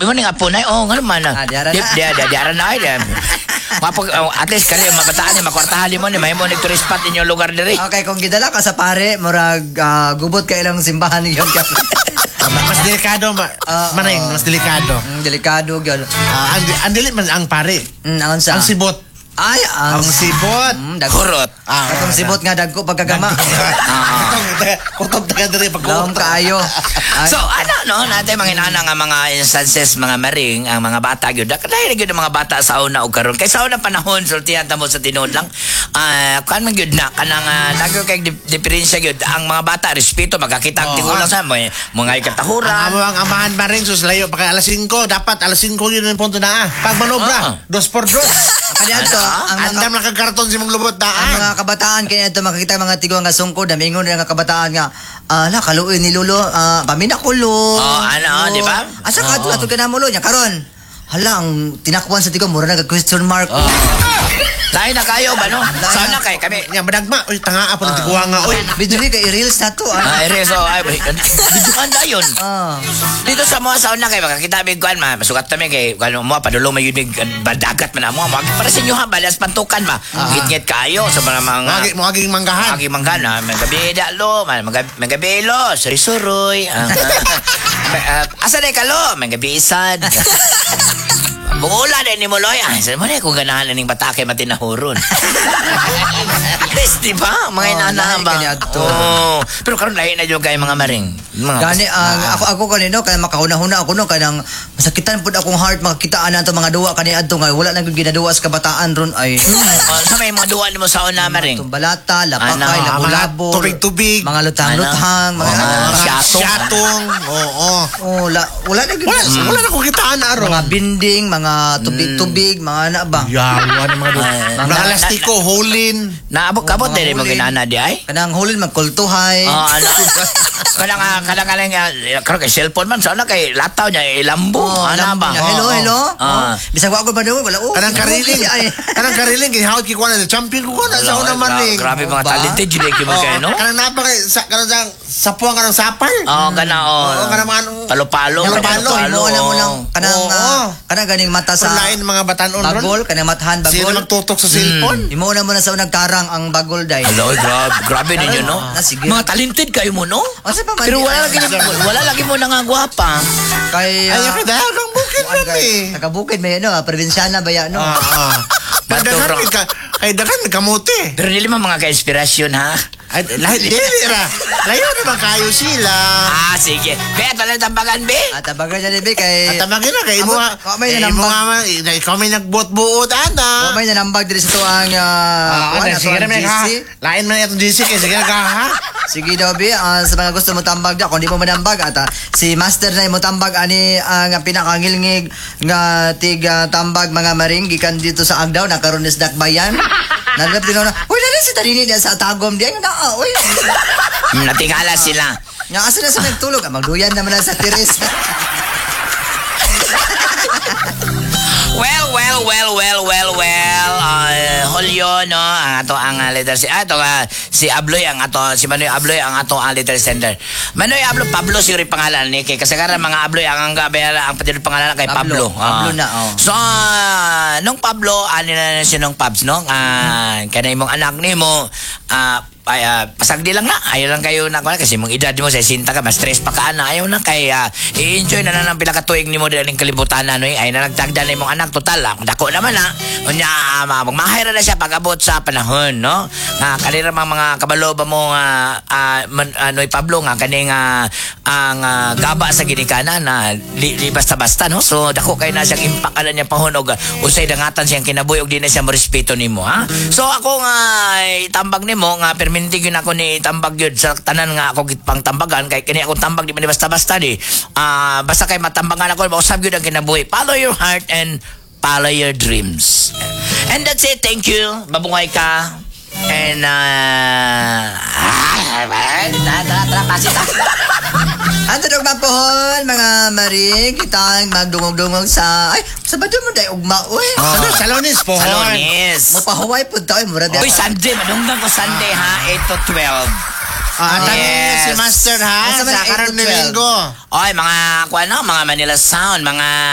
mo ning apo na, nga naman. Diara na ay. Mapag, at least kani mabataan ni makwartahan mo ni may mo nagtourist spot inyong lugar diri. Okay, kung gidala ka sa pare, murag gubot ka ilang simbahan niyon. Mas delikado manay, mas delikado. Delikado gyud. Ang dili man ang pare. Ang sibot. Ay, ang sibot. Kurot. Katong sibot nga dagko pagkagama. Kurot na diri Laom kaayo. So ano natin mga inana nga mga instances mga maring ang mga bata gyud. Kadayra gyud ang mga bata sa una og karon. Kay sa una panahon sultihan ta mo sa tinuod lang. Kan man gyud na kanang nagyo kay diferensya gyud ang mga bata respeto magkakita ang tigulang sa mga ikatahuran. Ang amahan pa rin sus layo pa kay alas 5 dapat alas 5 yun yung punto na. Pag manobra 2x2. Kaniadto andam na kag karton si mong lubot daan. Ang mga kabataan kaniadto makakita mga tiguang nga sungkod mingon nga kabataan nga kaluoy ni Lolo pamina kulo. Di ba? Asa ka ato ka na mo nya karon. Hala ang tinakwan sa tigo mura na question mark. Lain na kayo ba no? Sana kay kami nya madagma oy tanga apo ng tiguang nga oy. Biduli kay reels na to. Reels ay bidukan dayon. Dito sa mga sauna kay makakita big kuan masukat kami kay kuno mo padulong may big badagat man mo para sa inyo ha balas pantukan ba. Ngit kayo sa mga maging manggahan. Maging manggahan magabi dalo magabi lo suri-suroy. Asa na kalo magabi isad. Bungula din ni Moloy. Saan mo na kung ganahan na ning batake matinahuron. Best, di ba? Mga inana ba? Pero karon lahi na yung kay mga maring. Gani, ako kanino, kaya makahuna-huna ako no, kanang masakitan po akong heart, makakitaan na ito mga duwa kanina adto nga, wala na ginaduwa sa kabataan ron ay. Sa may mga duwa mo sa una maring? Tumbalata, lapakay, labo-labo. Tubig-tubig. Mga lutang-lutang. Mga syatong. Wala na ginaduwa. Wala na kung kitaan na aron. Mga binding, mga tubig-tubig, mga ano ba? Yawa na mga elastiko, holin. Naabot-kabot din mo ginana di ay? Kanang holin, magkultuhay. Kanang karon kay cellphone man sana kay lataw niya ilambo. Ana ba? Hello. Bisag wa ko ba daw wala. Kanang kariling gihawat ki ko na champion ko na sa una man ning. Grabe mga talented jud kay mo kay no? Kanang napa kay kanang sapuan kanang sapal. Kanang mga palo-palo. Kanang ganing mata sa lain mga batanon ron. Bagol kanang matahan bagol. Sino magtutok sa cellphone? Imo na mo na sa unang tarang ang bagol day. Hello, grabe ninyo no. Mga talented kayo mo no? Pero wala lagi mo nga gwapa. Kay dagang bukid man eh. Taga-bukid may probinsyana ba yan no? Kay dagan kamote. Pero dili mga ka-inspirasyon ha. Layo naman kayo sila. Sige. Kaya talagang tambagan, be? Tambagan niya, be, kay... Tambagan na, kay mo nga, ikaw may nagbuot-buot, ana. May nanambag din sa ito ang... Sige na, ha? Lain mo na itong GC, sige na ka, ha? Sige daw, be, sa mga gusto mo tambag na, kung di mo manambag, si Master na mo tambag, ani ang pinakangilngig nga tambag mga maring, gikan dito sa Agdaw, nakaroon is dakbayan. Nalap din na, uy, si Tarini niya sa tagom diyan uy. Natingala sila. Nga asa na sa nagtulog, magduyan naman na sa tiris. Julio no, ang ato ang leader si Abloy ang ato si Manoy Abloy ang ato ang leader sender. Manoy Ablo Pablo siguro pangalan ni kay kasagaran mga Abloy ang pati pangalan kay Pablo. Pablo na So nung Pablo ani na si nung Pabs no, kanay mong anak nimo pasagdi lang na ayaw lang kayo na kasi mong edad mo sa sinta ka mas stress pa ka na ayaw na kay i-enjoy na ng pinakatuig ni mo din ng kalibutan na ay na nagtagda na mong anak total dako naman unya magmahira na siya pag-abot sa panahon no kanira mga kabaloba mo Noy Pablo nga kaning ang gaba sa ginikanan na li basta-basta no so dako kay na siyang impact ala niya pahunog usay dangatan siyang kinabuhi og di na siya mo respeto nimo ha so ako nga itambag nimo nga permintig yun ako ni tambag yun sa tanan nga ako pang tambagan kay kini akong tambag di man basta-basta di basta kay matambagan ako mausab yun ang kinabuhi follow your heart and follow your dreams and that's it thank you babungay ka and pasita Anto dog mapohon mga maring kitang magdungog-dungog sa Sabado mo day ugma uy. Salonis pohon. Salonis. Mapahuway pud tayo mura Uy Sunday madunggan ko Sunday ha 8 to 12. Yes. Si Master ha sa karon ni Linggo. Oy mga mga Manila Sound mga